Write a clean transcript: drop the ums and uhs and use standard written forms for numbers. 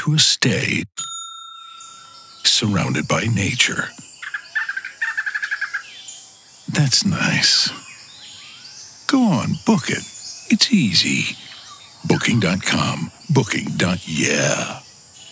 to a stay, surrounded by nature. That's nice. Go on, book it. It's easy. Booking.com. Booking.yeah.